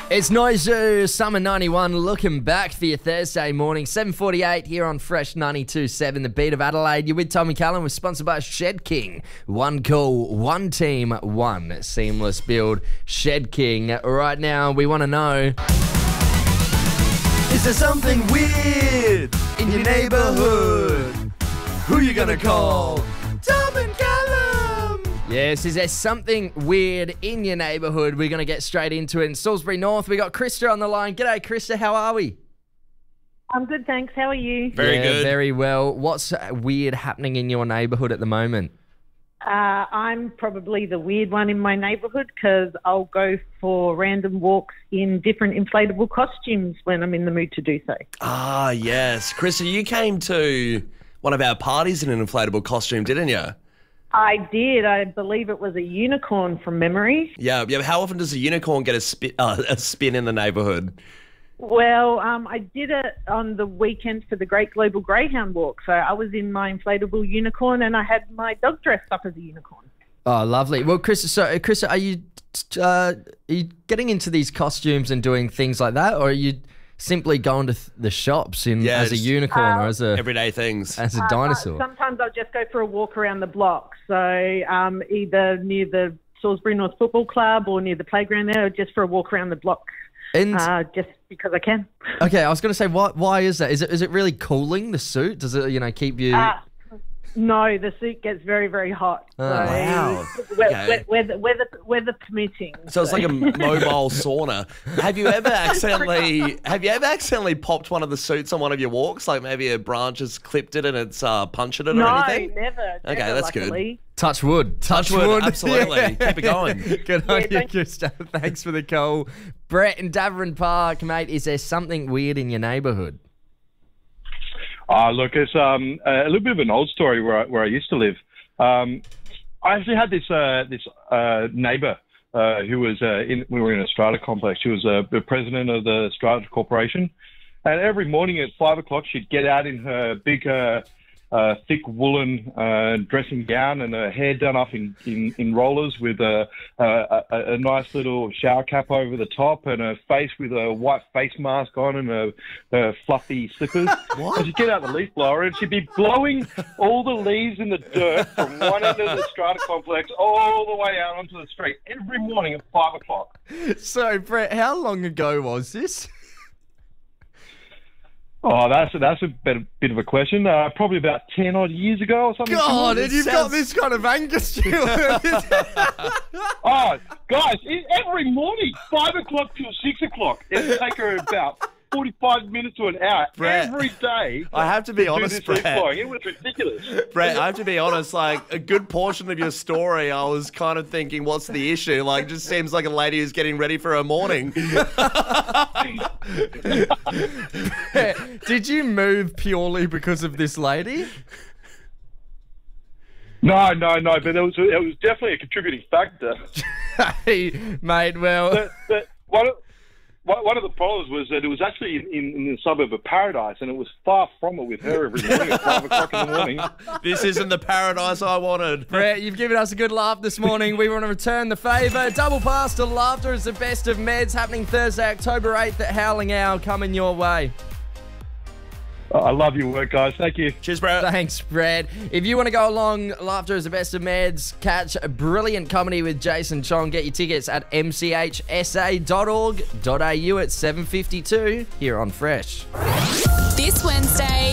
It's Noizu, Summer 91, looking back for your Thursday morning, 7:48 here on Fresh 92.7, the beat of Adelaide. You're with Tommy Cullen. We're sponsored by Shed King. One call, one team, one seamless build. Shed King. Right now, we want to know... Is there something weird in your neighbourhood? Who you gonna call? Tom and Callum! Yes, is there something weird in your neighbourhood? We're going to get straight into it. In Salisbury North, we got Krista on the line. G'day, Krista. How are we? I'm good, thanks. How are you? Very good. Very well. What's weird happening in your neighbourhood at the moment? I'm probably the weird one in my neighbourhood because I'll go for random walks in different inflatable costumes when I'm in the mood to do so. Ah, yes. Krista, you came to one of our parties in an inflatable costume, didn't you? I did. I believe it was a unicorn from memory. Yeah. How often does a unicorn get a spin in the neighbourhood? Well, I did it on the weekend for the Great Global Greyhound Walk. So I was in my inflatable unicorn and I had my dog dressed up as a unicorn. Oh, lovely. Well, Krista, are you getting into these costumes and doing things like that, or are you simply going to the shops as a unicorn or as a everyday things, as a dinosaur? Sometimes I'll just go for a walk around the block. So either near the Salisbury North Football Club or near the playground there, or just for a walk around the block. And just because I can. Okay, I was going to say, why is that? Is it really cooling, the suit? Does it keep you? No, the suit gets very, very hot. Oh, wow. Weather permitting. So it's like a mobile sauna. Have you ever accidentally popped one of the suits on one of your walks? Like maybe a branch has clipped it and it's punctured it or anything? No, never. Okay, that's luckily. good. Touch wood. Touch wood, absolutely. Yeah. Keep it going. Good on you, Krista. Thanks for the call. Brett in Davern Park, mate, is there something weird in your neighbourhood? Look, it's a little bit of an old story where I used to live. I actually had this neighbour who was we were in a strata complex. She was the president of the Strata Corporation, and every morning at 5 o'clock she'd get out in her big thick woolen dressing gown and her hair done up in rollers with a nice little shower cap over the top and her face with a white face mask on and her fluffy slippers. What? And she'd get out the leaf blower and she'd be blowing all the leaves in the dirt from one end of the strata complex all the way out onto the street every morning at 5 o'clock. So, Brett, how long ago was this? Oh, that's a bit of a question. Probably about 10 odd years ago or something. God, and you've got this kind of anger still. Oh, guys, every morning, 5 o'clock till 6 o'clock. It would take her about 45 minutes to an hour Brett, every day. I have to be honest, Brett. It was ridiculous. Brett, I have to be honest, like, a good portion of your story, I was kind of thinking, what's the issue? Like, just seems like a lady who's getting ready for her morning. Did you move purely because of this lady? No, but it was definitely a contributing factor. Hey, mate, well... But one of the problems was that it was actually in the suburb of Paradise, and it was far from it with her every morning at 5 o'clock in the morning. This isn't the paradise I wanted. Brett, you've given us a good laugh this morning. We want to return the favour. Double pass to Laughter is the best of meds, happening Thursday, October 8th at Howling Owl, coming your way. I love your work, guys. Thank you. Cheers, Brett. Thanks, Brett. If you want to go along, Laughter is the best of meds. Catch a brilliant comedy with Jason Chong. Get your tickets at mchsa.org.au at 7:52 here on Fresh. This Wednesday,